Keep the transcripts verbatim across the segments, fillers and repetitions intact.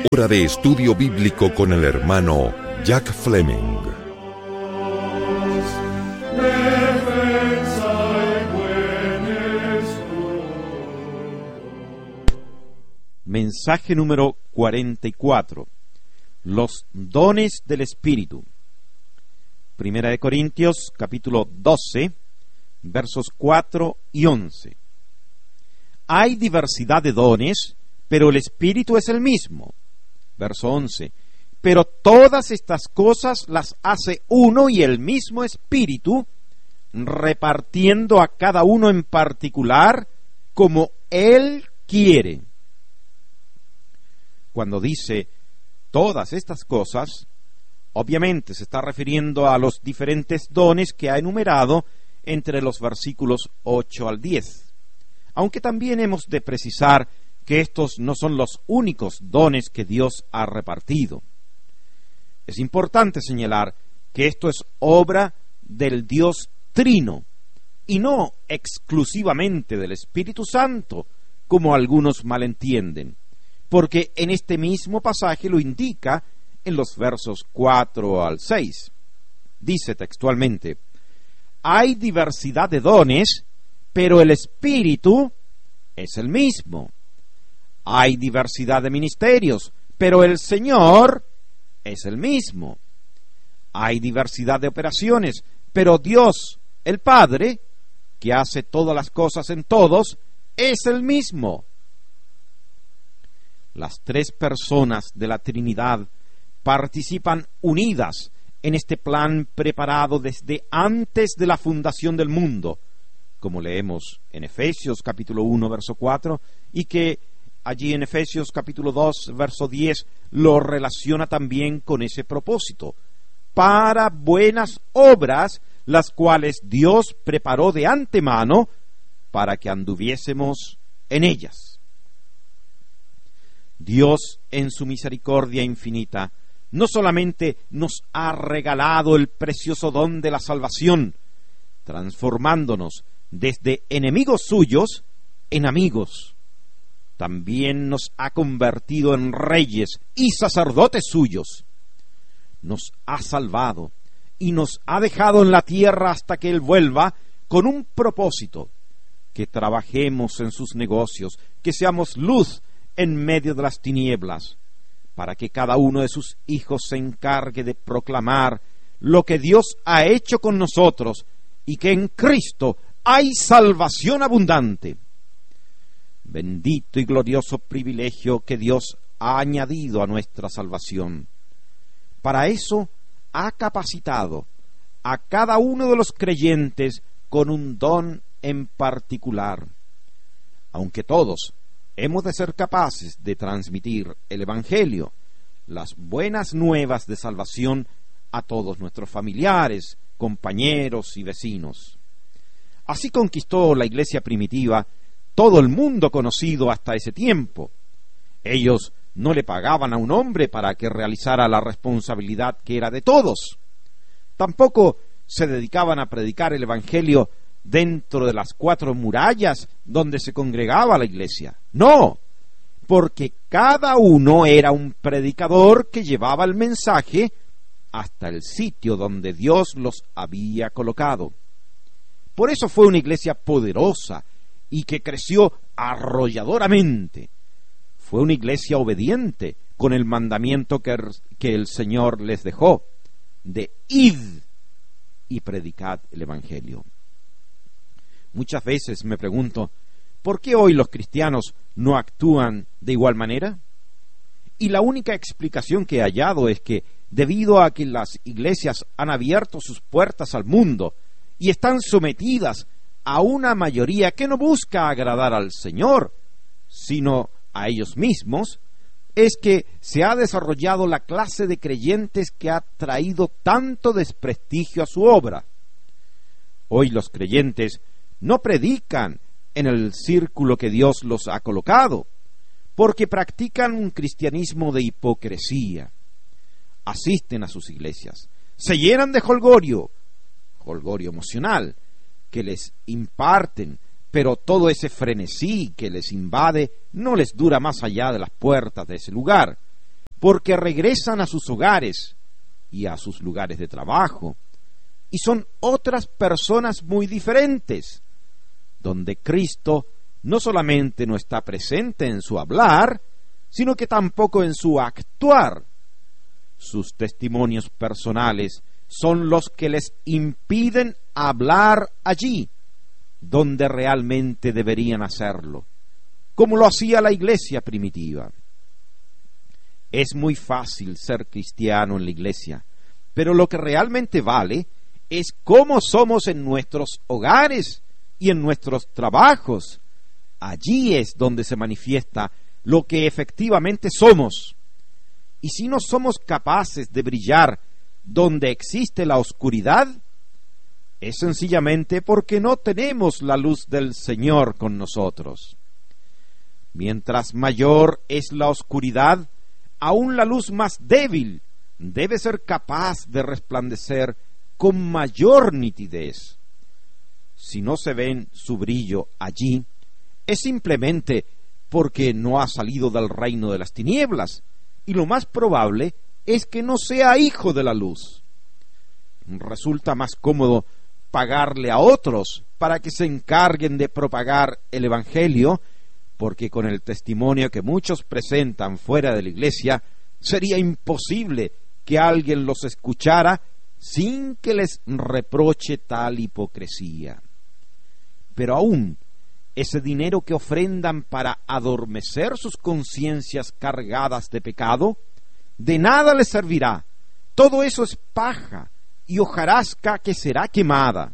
Hora de estudio bíblico con el hermano Jack Fleming. Mensaje número cuarenta y cuatro. Los dones del Espíritu. Primera de Corintios, capítulo doce, versos cuatro y once. Hay diversidad de dones, pero el Espíritu es el mismo. Verso once. Pero todas estas cosas las hace uno y el mismo Espíritu, repartiendo a cada uno en particular como Él quiere. Cuando dice todas estas cosas, obviamente se está refiriendo a los diferentes dones que ha enumerado entre los versículos ocho al diez. Aunque también hemos de precisar que estos no son los únicos dones que Dios ha repartido. Es importante señalar que esto es obra del Dios Trino, y no exclusivamente del Espíritu Santo, como algunos malentienden, porque en este mismo pasaje lo indica en los versos cuatro al seis. Dice textualmente: hay diversidad de dones, pero el Espíritu es el mismo. Hay diversidad de ministerios, pero el Señor es el mismo. Hay diversidad de operaciones, pero Dios, el Padre, que hace todas las cosas en todos, es el mismo. Las tres personas de la Trinidad participan unidas en este plan preparado desde antes de la fundación del mundo, como leemos en Efesios capítulo uno, verso cuatro, y que allí en Efesios capítulo dos, verso diez, lo relaciona también con ese propósito, para buenas obras, las cuales Dios preparó de antemano para que anduviésemos en ellas. Dios, en su misericordia infinita, no solamente nos ha regalado el precioso don de la salvación, transformándonos desde enemigos suyos en amigos, también nos ha convertido en reyes y sacerdotes suyos. Nos ha salvado y nos ha dejado en la tierra hasta que Él vuelva, con un propósito: que trabajemos en sus negocios, que seamos luz en medio de las tinieblas, para que cada uno de sus hijos se encargue de proclamar lo que Dios ha hecho con nosotros, y que en Cristo hay salvación abundante. Bendito y glorioso privilegio que Dios ha añadido a nuestra salvación. Para eso ha capacitado a cada uno de los creyentes con un don en particular. Aunque todos hemos de ser capaces de transmitir el Evangelio, las buenas nuevas de salvación, a todos nuestros familiares, compañeros y vecinos. Así conquistó la iglesia primitiva todo el mundo conocido hasta ese tiempo. Ellos no le pagaban a un hombre para que realizara la responsabilidad que era de todos. Tampoco se dedicaban a predicar el Evangelio dentro de las cuatro murallas donde se congregaba la iglesia. No, porque cada uno era un predicador que llevaba el mensaje hasta el sitio donde Dios los había colocado. Por eso fue una iglesia poderosa y que creció arrolladoramente. Fue una iglesia obediente con el mandamiento que, que el Señor les dejó, de id y predicad el Evangelio. Muchas veces me pregunto, ¿por qué hoy los cristianos no actúan de igual manera? Y la única explicación que he hallado es que, debido a que las iglesias han abierto sus puertas al mundo y están sometidas a una mayoría que no busca agradar al Señor, sino a ellos mismos, es que se ha desarrollado la clase de creyentes que ha traído tanto desprestigio a su obra. Hoy los creyentes no predican en el círculo que Dios los ha colocado, porque practican un cristianismo de hipocresía. Asisten a sus iglesias, se llenan de jolgorio, jolgorio emocional, que les imparten, pero todo ese frenesí que les invade no les dura más allá de las puertas de ese lugar, porque regresan a sus hogares y a sus lugares de trabajo, y son otras personas muy diferentes, donde Cristo no solamente no está presente en su hablar, sino que tampoco en su actuar. Sus testimonios personales son los que les impiden hablar allí, donde realmente deberían hacerlo, como lo hacía la iglesia primitiva. Es muy fácil ser cristiano en la iglesia, pero lo que realmente vale es cómo somos en nuestros hogares y en nuestros trabajos. Allí es donde se manifiesta lo que efectivamente somos. Y si no somos capaces de brillar donde existe la oscuridad, es sencillamente porque no tenemos la luz del Señor con nosotros. Mientras mayor es la oscuridad, aún la luz más débil debe ser capaz de resplandecer con mayor nitidez. Si no se ven su brillo allí, es simplemente porque no ha salido del reino de las tinieblas, y lo más probable es que no sea hijo de la luz. Resulta más cómodo pagarle a otros para que se encarguen de propagar el Evangelio, porque con el testimonio que muchos presentan fuera de la iglesia, sería imposible que alguien los escuchara sin que les reproche tal hipocresía. Pero aún ese dinero que ofrendan para adormecer sus conciencias cargadas de pecado, de nada les servirá. Todo eso es paja y hojarasca que será quemada.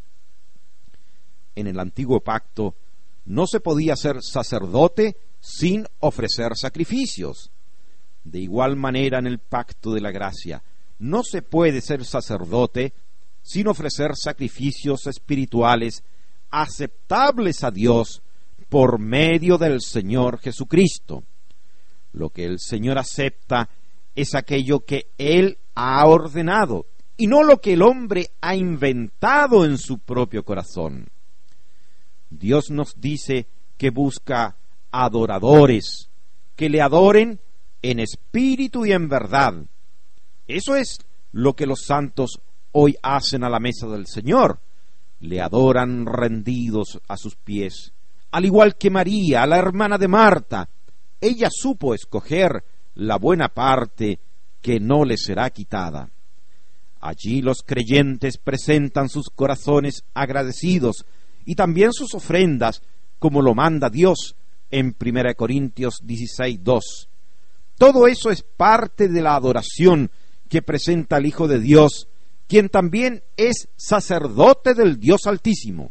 En el antiguo pacto no se podía ser sacerdote sin ofrecer sacrificios. De igual manera, en el pacto de la gracia, no se puede ser sacerdote sin ofrecer sacrificios espirituales aceptables a Dios por medio del Señor Jesucristo. Lo que el Señor acepta es aquello que Él ha ordenado, y no lo que el hombre ha inventado en su propio corazón. Dios nos dice que busca adoradores, que le adoren en espíritu y en verdad. Eso es lo que los santos hoy hacen a la mesa del Señor. Le adoran rendidos a sus pies, al igual que María, la hermana de Marta. Ella supo escoger la buena parte que no le será quitada. Allí los creyentes presentan sus corazones agradecidos y también sus ofrendas, como lo manda Dios en primera Corintios dieciséis, dos. Todo eso es parte de la adoración que presenta el Hijo de Dios, quien también es sacerdote del Dios Altísimo.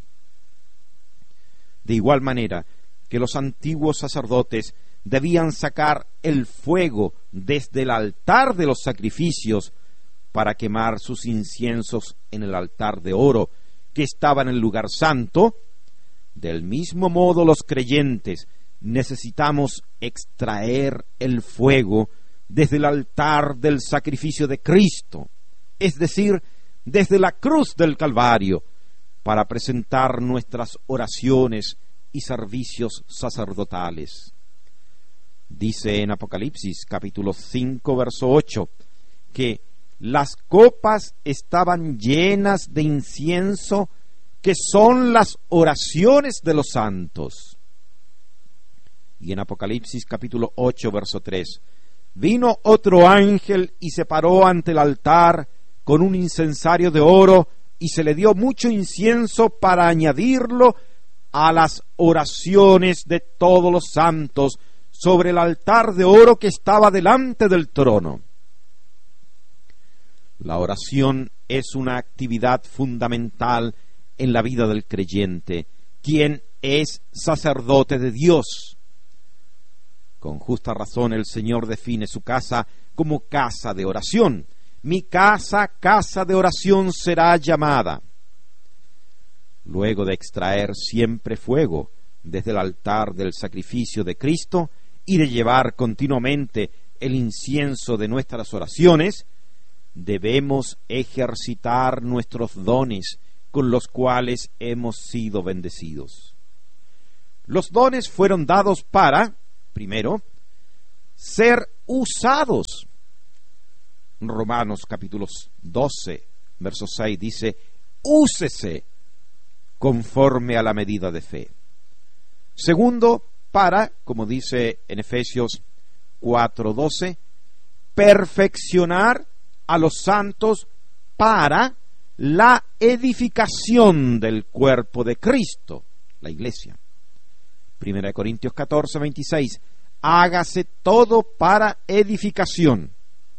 De igual manera que los antiguos sacerdotes debían sacar el fuego desde el altar de los sacrificios para quemar sus inciensos en el altar de oro que estaba en el lugar santo, del mismo modo los creyentes necesitamos extraer el fuego desde el altar del sacrificio de Cristo, es decir, desde la cruz del Calvario, para presentar nuestras oraciones y servicios sacerdotales. Dice en Apocalipsis capítulo cinco, verso ocho, que las copas estaban llenas de incienso, que son las oraciones de los santos. Y en Apocalipsis capítulo ocho, verso tres, vino otro ángel y se paró ante el altar con un incensario de oro, y se le dio mucho incienso para añadirlo a las oraciones de todos los santos sobre el altar de oro que estaba delante del trono. La oración es una actividad fundamental en la vida del creyente, quien es sacerdote de Dios. Con justa razón el Señor define su casa como casa de oración. Mi casa, casa de oración será llamada. Luego de extraer siempre fuego desde el altar del sacrificio de Cristo y de llevar continuamente el incienso de nuestras oraciones, debemos ejercitar nuestros dones con los cuales hemos sido bendecidos. Los dones fueron dados para, primero, ser usados. Romanos capítulo doce, verso seis dice, úsese conforme a la medida de fe. Segundo, para, como dice en Efesios cuatro doce, perfeccionar a los santos para la edificación del cuerpo de Cristo, la iglesia. Primera de Corintios catorce veintiséis, hágase todo para edificación.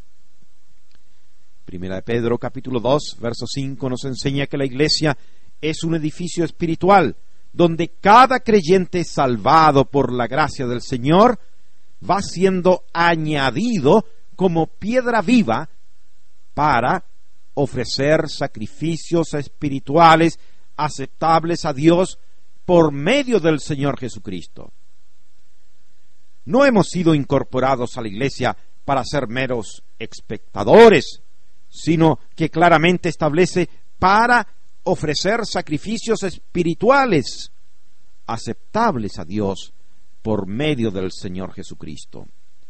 Primera de Pedro capítulo dos, verso cinco nos enseña que la iglesia es un edificio espiritual donde cada creyente salvado por la gracia del Señor va siendo añadido como piedra viva para ofrecer sacrificios espirituales aceptables a Dios por medio del Señor Jesucristo. No hemos sido incorporados a la iglesia para ser meros espectadores, sino que claramente establece para ofrecer sacrificios espirituales aceptables a Dios por medio del Señor Jesucristo.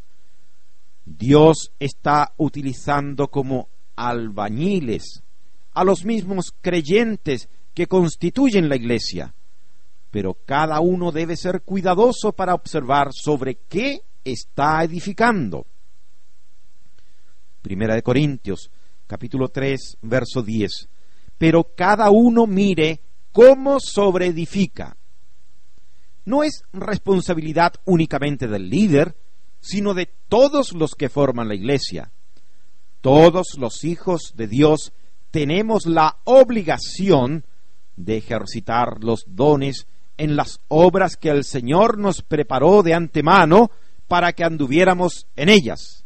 Dios está utilizando como albañiles a los mismos creyentes que constituyen la iglesia, pero cada uno debe ser cuidadoso para observar sobre qué está edificando. Primera de Corintios, capítulo tres, verso diez. Pero cada uno mire cómo sobreedifica. No es responsabilidad únicamente del líder, sino de todos los que forman la iglesia. Todos los hijos de Dios tenemos la obligación de ejercitar los dones en las obras que el Señor nos preparó de antemano para que anduviéramos en ellas.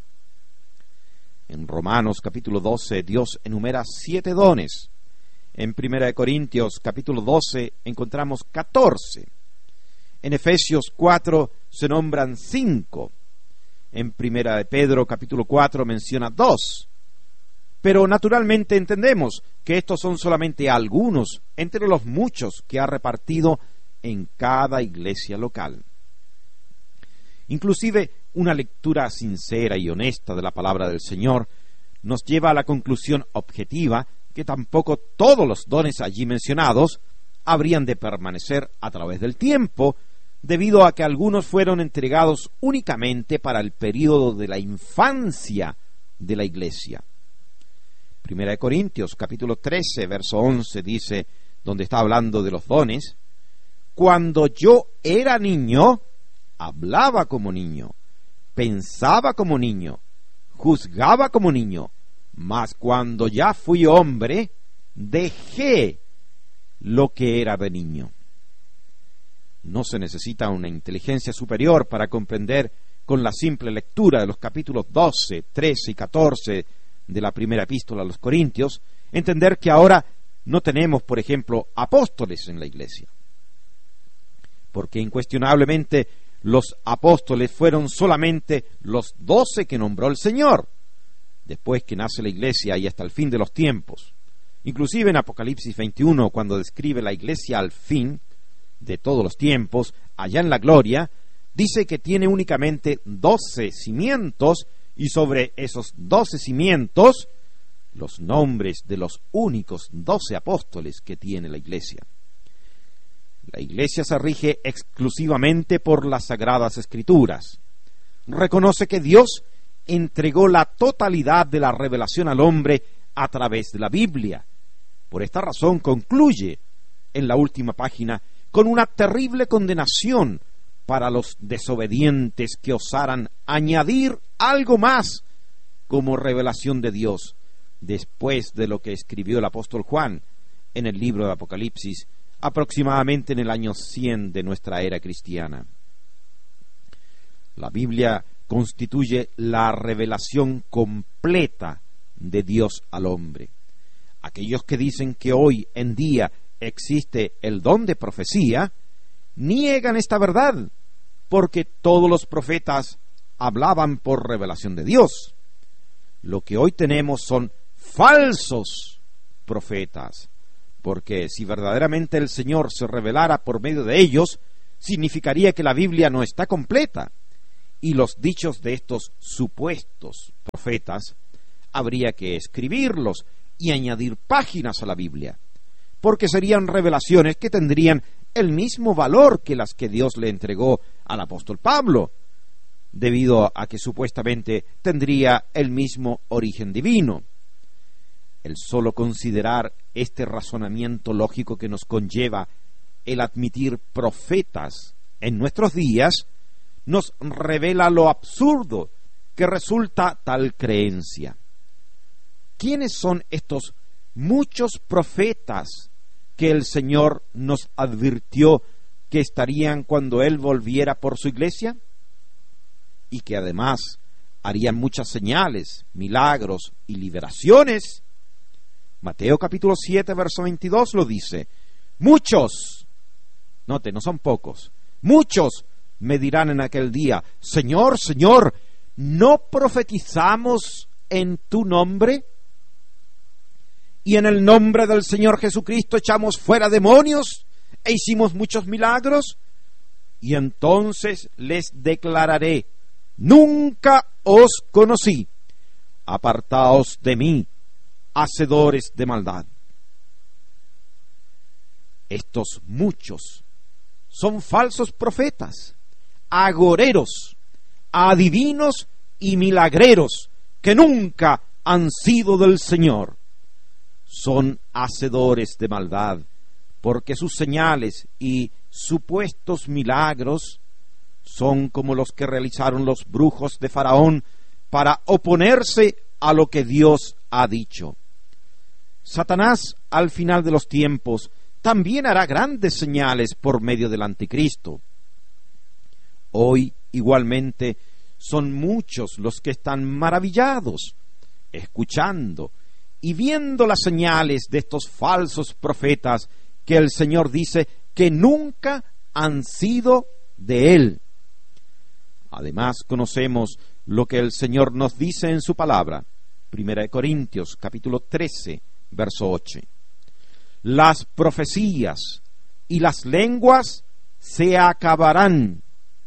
En Romanos capítulo doce, Dios enumera siete dones. En Primera de Corintios capítulo doce encontramos catorce. En Efesios cuatro se nombran cinco. En Primera de Pedro capítulo cuatro menciona dos. Pero naturalmente entendemos que estos son solamente algunos entre los muchos que ha repartido en cada iglesia local. Inclusive una lectura sincera y honesta de la palabra del Señor nos lleva a la conclusión objetiva que tampoco todos los dones allí mencionados habrían de permanecer a través del tiempo, debido a que algunos fueron entregados únicamente para el período de la infancia de la iglesia. Primera de Corintios, capítulo trece, verso once, dice, donde está hablando de los dones, cuando yo era niño, hablaba como niño, pensaba como niño, juzgaba como niño, mas cuando ya fui hombre, dejé lo que era de niño. No se necesita una inteligencia superior para comprender con la simple lectura de los capítulos doce, trece y catorce de la primera epístola a los Corintios, entender que ahora no tenemos, por ejemplo, apóstoles en la iglesia. Porque incuestionablemente los apóstoles fueron solamente los doce que nombró el Señor, después que nace la iglesia y hasta el fin de los tiempos. Inclusive en Apocalipsis veintiuno, cuando describe la iglesia al fin de todos los tiempos, allá en la gloria, dice que tiene únicamente doce cimientos, y sobre esos doce cimientos, los nombres de los únicos doce apóstoles que tiene la iglesia. La iglesia se rige exclusivamente por las Sagradas Escrituras. Reconoce que Dios entregó la totalidad de la revelación al hombre a través de la Biblia. Por esta razón concluye en la última página con una terrible condenación para los desobedientes que osaran añadir algo más como revelación de Dios después de lo que escribió el apóstol Juan en el libro de Apocalipsis, aproximadamente en el año cien de nuestra era cristiana. La Biblia constituye la revelación completa de Dios al hombre. Aquellos que dicen que hoy en día existe el don de profecía, niegan esta verdad, porque todos los profetas hablaban por revelación de Dios. Lo que hoy tenemos son falsos profetas, porque si verdaderamente el Señor se revelara por medio de ellos, significaría que la Biblia no está completa, y los dichos de estos supuestos profetas, habría que escribirlos y añadir páginas a la Biblia, porque serían revelaciones que tendrían el mismo valor que las que Dios le entregó al apóstol Pablo, debido a que supuestamente tendría el mismo origen divino. El solo considerar este razonamiento lógico que nos conlleva el admitir profetas en nuestros días nos revela lo absurdo que resulta tal creencia. ¿Quiénes son estos muchos profetas que el Señor nos advirtió que estarían cuando Él volviera por su iglesia? Y que además harían muchas señales, milagros y liberaciones. Mateo capítulo siete, verso veintidós lo dice: muchos, note, no son pocos, muchos me dirán en aquel día: Señor, Señor, ¿no profetizamos en tu nombre? Y en el nombre del Señor Jesucristo echamos fuera demonios e hicimos muchos milagros. Y entonces les declararé: nunca os conocí, apartaos de mí, hacedores de maldad. Estos muchos son falsos profetas, agoreros, adivinos y milagreros que nunca han sido del Señor. Son hacedores de maldad, porque sus señales y supuestos milagros son como los que realizaron los brujos de Faraón para oponerse a lo que Dios ha dicho. Satanás, al final de los tiempos, también hará grandes señales por medio del anticristo. Hoy, igualmente, son muchos los que están maravillados, escuchando y viendo las señales de estos falsos profetas que el Señor dice que nunca han sido de Él. Además, conocemos lo que el Señor nos dice en su palabra, Primera de Corintios, capítulo trece, verso ocho. Las profecías y las lenguas se acabarán.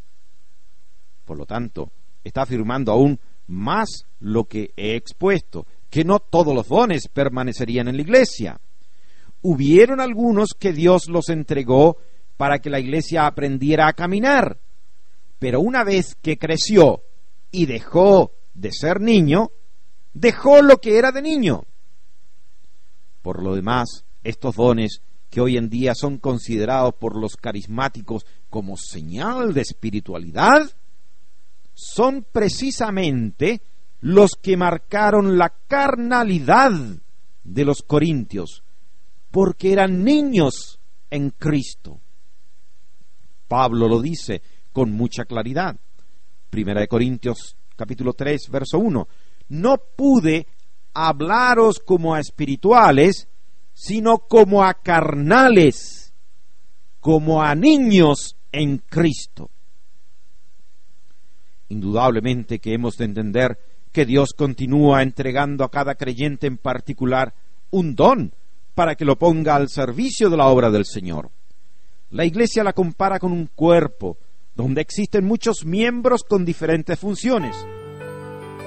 Por lo tanto, está afirmando aún más lo que he expuesto, que no todos los dones permanecerían en la iglesia. Hubieron algunos que Dios los entregó para que la iglesia aprendiera a caminar, pero una vez que creció y dejó de ser niño, dejó lo que era de niño. Por lo demás, estos dones, que hoy en día son considerados por los carismáticos como señal de espiritualidad, son precisamente los que marcaron la carnalidad de los corintios, porque eran niños en Cristo. Pablo lo dice con mucha claridad. Primera de Corintios, capítulo tres, verso uno. No pude hablaros como a espirituales, sino como a carnales, como a niños en Cristo. Indudablemente que hemos de entender que Dios continúa entregando a cada creyente en particular un don para que lo ponga al servicio de la obra del Señor. La Iglesia la compara con un cuerpo donde existen muchos miembros con diferentes funciones.